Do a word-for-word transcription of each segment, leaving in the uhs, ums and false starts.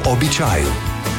običaju.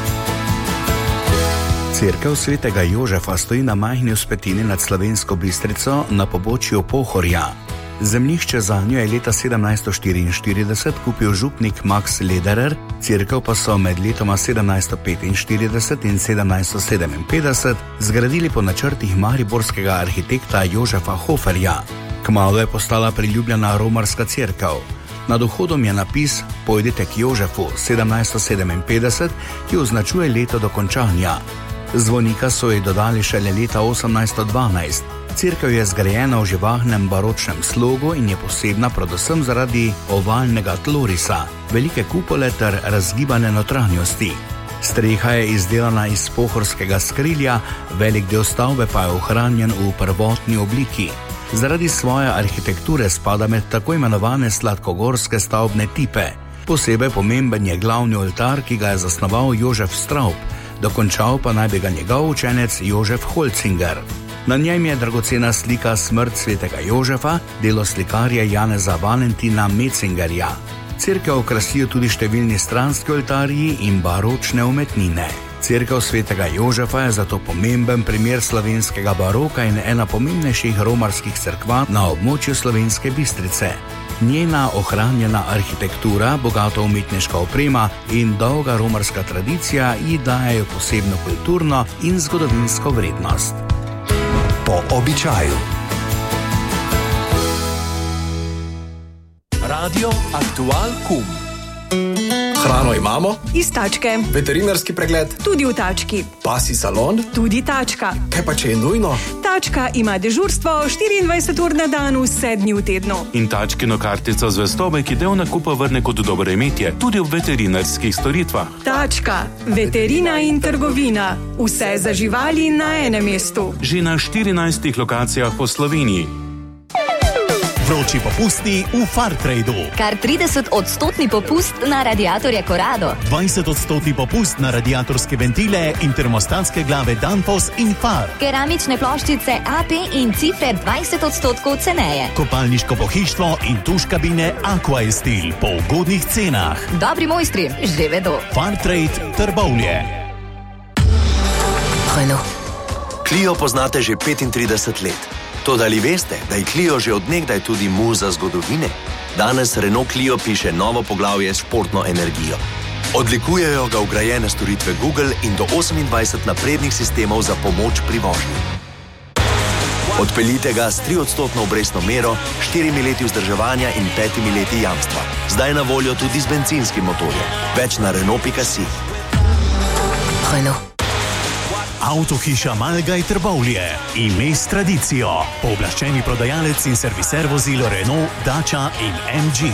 Cerkev svetega Jožefa stoji na majhni vzpetini nad Slovensko Bistrico na pobočju Pohorja. Zemljišče za njo je leta sedemnajststo štiriinštirideset kupil župnik Max Lederer, cerkev pa so med letoma sedemnajststo petinštirideset in sedemnajststo sedeminpetdeset zgradili po načrtih mariborskega arhitekta Jožefa Hoferja. Kmalu je postala priljubljena romarska cerkev. Nad vhodom je napis Pojdite k Jožefu sedemnajststo sedeminpetdeset, ki označuje leto dokončanja. Zvonika so ji dodali šele leta osemnajststo dvanajst. Cerkev je zgrajena v živahnem baročnem slogu in je posebna predvsem zaradi ovalnega tlorisa, velike kupole ter razgibane notranjosti. Streha je izdelana iz pohorskega skrilja, velik del stavbe pa je ohranjen v prvotni obliki. Zaradi svoje arhitekture spada med tako imenovane sladkogorske stavbne tipe. Posebej pomemben je glavni oltar, ki ga je zasnoval Jožef Straub, dokončal pa naj bi ga njegov učenec Jožef Holcinger. Na njem je dragocena slika Smrt svetega Jožefa, delo slikarja Janeza Valentina Metzingerja. Cerkev krasijo tudi številni stranski oltarji in baročne umetnine. Cerkev svetega Jožefa je zato pomemben primer slovenskega baroka in ena pomembnejših romarskih cerkva na območju Slovenske Bistrice. Njena ohranjena arhitektura, bogata umetniška oprema in dolga romarska tradicija ji dajejo posebno kulturno in zgodovinsko vrednost. Po običaju. Radio Aktual Kum. Hrano imamo? Iz tačke. Veterinarski pregled? Tudi v tački. Pasji salon? Tudi tačka. Kaj pa če je nujno? Tačka ima dežurstvo štiriindvajset ur na dan, vse dni v tednu. In tačkino kartico zvestobe, ki del nakupa vrne kot dobro imetje, tudi v veterinarskih storitvah. Tačka. Veterina in trgovina. Vse za živali na enem mestu. Že na štirinajstih lokacijah po Sloveniji. Vroči popusti v Fartradu. Kar trideset odstotni popust na radiatorje Corrado. dvajset odstotni popust na radiatorske ventile in termostatske glave Danfoss in Far. Keramične ploščice A P in cifre dvajset odstotkov ceneje. Kopalniško pohištvo in tuš kabine Aquaestil po ugodnih cenah. Dobri mojstri že vedo. Fartrade Trbovlje. Renault. Clio poznate že petintrideset let. Toda ali veste, da je Clio že od nekdaj tudi muza zgodovine? Danes Renault Clio piše novo poglavje s športno energijo. Odlikujejo ga vgrajene storitve Google in do osemindvajset naprednih sistemov za pomoč pri vožnji. Odpeljite ga s triodstotno obrestno mero, štirimi leti vzdrževanja in petimi leti jamstva. Zdaj na voljo tudi z bencinskim motorjem. Več na Renault pika si. Renault. Avtohiša Malgaj Trbovlje. Ime s tradicijo. Pooblaščeni prodajalec in serviser vozil Renault, Dacia in M G.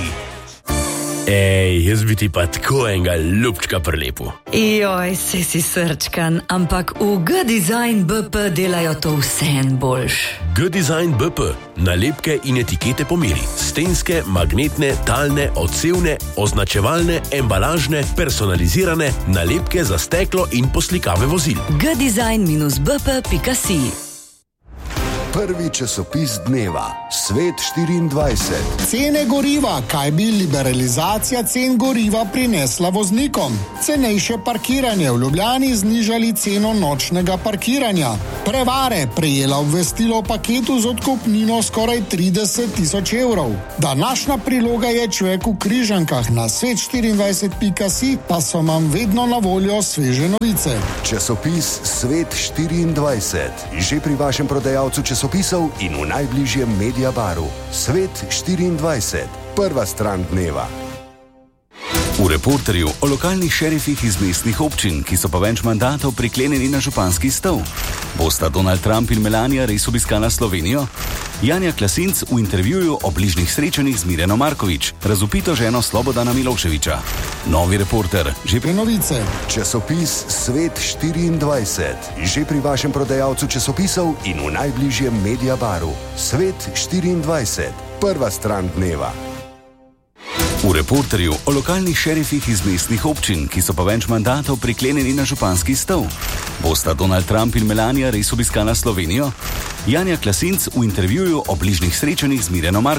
Ej, jaz bi ti pa tako enega ljubčka prilepil. Joj, se si srčkan, ampak v G-Design B P delajo to vse en boljš. G-Design B P. Nalepke in etikete po meri. Stenske, magnetne, talne, odsevne, označevalne, embalažne, personalizirane, nalepke za steklo in poslikave vozil. G-Design B P pika si. Prvi časopis dneva, Svet štiriindvajset. Cene goriva, kaj bi liberalizacija cen goriva prinesla voznikom? Cenejše parkiranje, v Ljubljani znižali ceno nočnega parkiranja. Prevare, prejela obvestilo o paketu z odkupnino skoraj trideset tisoč evrov. Današnja priloga je Človek v križankah, na svet štiriindvajset pika si pa so vam vedno na voljo sveže novice. Časopis Svet štiriindvajset, že pri vašem prodajalcu časopisov časopisov in v najbližjem Mediabaru. Svet štiriindvajset, prva stran dneva. V Reporterju o lokalnih šerifih iz mestnih občin, ki so pa več mandatov priklenjeni na županski stol. Bosta Donald Trump in Melania res obiskala Slovenijo? Janja Klasinc v intervjuju o bližnjih srečanjih z Mirjano Markovič, razvpito ženo Slobodana Miloševića. Novi Reporter, že pri novice. Časopis Svet štiriindvajset, že pri vašem prodajalcu časopisov in v najbližjem Mediabaru. Svet štiriindvajset, prva stran dneva. V Reporterju o lokalnih šerifih iz mestnih občin, ki so pa več mandatov priklenjeni na županski stol. Bosta Donald Trump in Melania res obiskala Slovenijo? Janja Klasinc v intervjuju o bližnjih srečanjih z Mirjano Markovič.